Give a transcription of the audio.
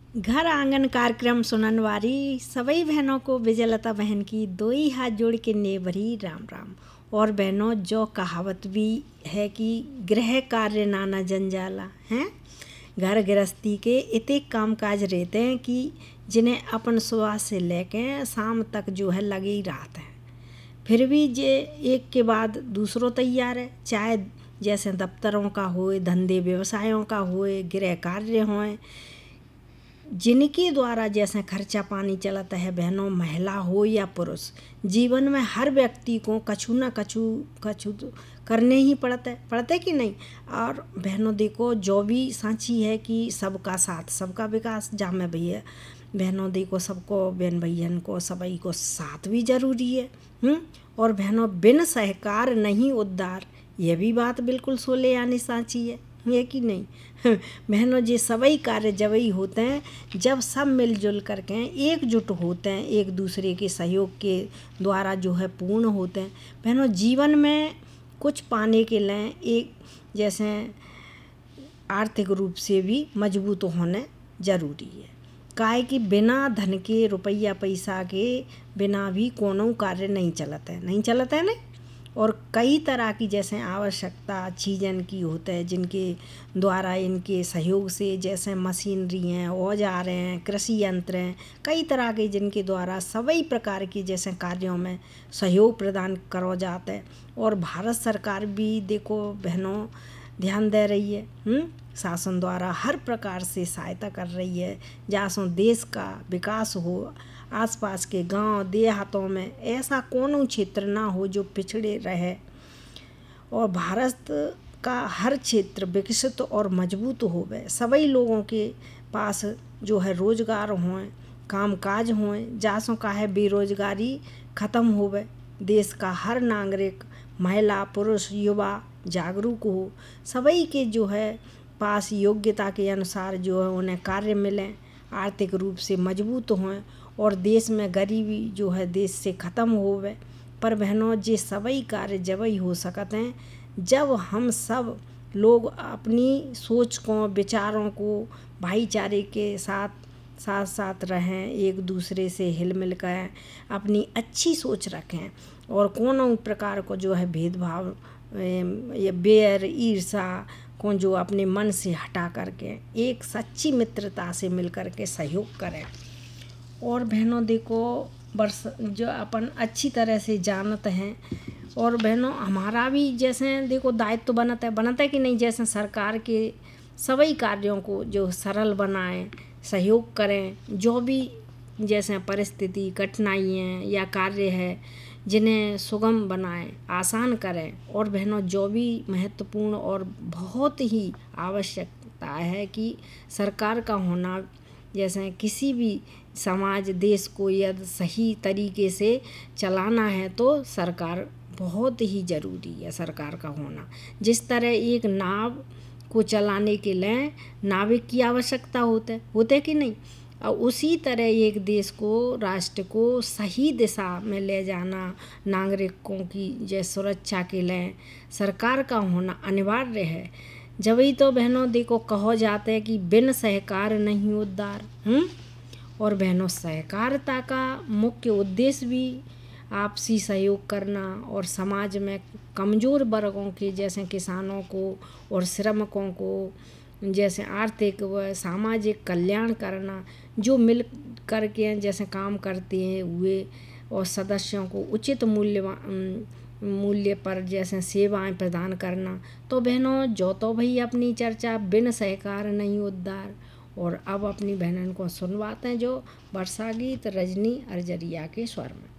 घर आंगन कार्यक्रम सुनन वाली सभी बहनों को विजयलता बहन की दो ही हाथ जोड़ के नेभरी राम राम। और बहनों, जो कहावत भी है कि गृह कार्य नाना जंजाला हैं। घर गृहस्थी के इतने कामकाज रहते हैं कि जिन्हें अपन सुबह से लेकर शाम तक जो है लगे ही रहते हैं, फिर भी ये एक के बाद दूसरों तैयार है। चाहे जैसे दफ्तरों का होए, धंधे व्यवसायों का होए, गृह कार्य होए, जिनके द्वारा जैसे खर्चा पानी चलता है। बहनों, महिला हो या पुरुष, जीवन में हर व्यक्ति को कछु न कछु तो करने ही पड़ते कि नहीं। और बहनों देखो, जो भी सांची है कि सबका साथ सबका विकास, जहाँ में भैया बहनों देखो सबको, बहन भैयन को सभी को साथ भी जरूरी है। और बहनों, बिन सहकार नहीं उद्धार, यह भी बात बिल्कुल सोले यानी सांची है कि नहीं। बहनों, ये सभी कार्य जब ही होते हैं जब सब मिलजुल करके एकजुट होते हैं, एक दूसरे के सहयोग के द्वारा जो है पूर्ण होते हैं। बहनों, जीवन में कुछ पाने के लिए एक जैसे आर्थिक रूप से भी मजबूत होने जरूरी है। काहे कि बिना धन के, रुपया पैसा के बिना भी कोनो कार्य नहीं चलता है नहीं। और कई तरह की जैसे आवश्यकता चीज़न की होते हैं, जिनके द्वारा इनके सहयोग से जैसे मशीनरी हैं, औजार हैं, कृषि यंत्र हैं, कई तरह के जिनके द्वारा सभी प्रकार की जैसे कार्यों में सहयोग प्रदान करो जाता है। और भारत सरकार भी देखो बहनों ध्यान दे रही है, शासन द्वारा हर प्रकार से सहायता कर रही है, जहाँ देश का विकास हो। आसपास के गांव देहातों में ऐसा कोनो क्षेत्र ना हो जो पिछड़े रहे, और भारत का हर क्षेत्र विकसित और मजबूत होवे। सभी लोगों के पास जो है रोजगार होए, कामकाज होए, जहाँ का है बेरोजगारी खत्म होवे। देश का हर नागरिक, महिला पुरुष युवा जागरूक हो, सभी के जो है पास योग्यता के अनुसार जो है उन्हें कार्य मिलें, आर्थिक रूप से मजबूत हों, और देश में गरीबी जो है देश से ख़त्म होवे। पर बहनों, ये सभी कार्य जब ही हो सकते हैं जब हम सब लोग अपनी सोच को, विचारों को भाईचारे के साथ रहें, एक दूसरे से हिल मिल कर अपनी अच्छी सोच रखें, और कोनो प्रकार को जो है भेदभाव या बैर ईर्षा को जो अपने मन से हटा करके एक सच्ची मित्रता से मिल करके सहयोग करें। और बहनों देखो, वर्ष जो अपन अच्छी तरह से जानते हैं, और बहनों हमारा भी जैसे देखो दायित्व बनता है कि नहीं। जैसे सरकार के सभी कार्यों को जो सरल बनाएं, सहयोग करें, जो भी जैसे परिस्थिति कठिनाइयाँ या कार्य है जिन्हें सुगम बनाएं, आसान करें। और बहनों, जो भी महत्वपूर्ण और बहुत ही आवश्यकता है कि सरकार का होना, जैसे किसी भी समाज देश को यदि सही तरीके से चलाना है तो सरकार बहुत ही ज़रूरी है, सरकार का होना। जिस तरह एक नाव को चलाने के लिए नाविक की आवश्यकता होते कि नहीं, और उसी तरह एक देश को, राष्ट्र को सही दिशा में ले जाना, नागरिकों की जैसे सुरक्षा के लिए सरकार का होना अनिवार्य है। जब ही तो बहनों देखो कहो जाते हैं कि बिन सहकार नहीं उद्धार। और बहनों, सहकारिता का मुख्य उद्देश्य भी आपसी सहयोग करना, और समाज में कमज़ोर वर्गों के जैसे किसानों को और श्रमिकों को जैसे आर्थिक व सामाजिक कल्याण करना, जो मिल करके जैसे काम करते हैं हुए, और सदस्यों को उचित मूल्य पर जैसे सेवाएं प्रदान करना। तो बहनों, जो तो भाई अपनी चर्चा बिन सहकार नहीं उद्धार। और अब अपनी बहनों को सुनवाते हैं जो वर्षा गीत रजनी अरजरिया के स्वर में।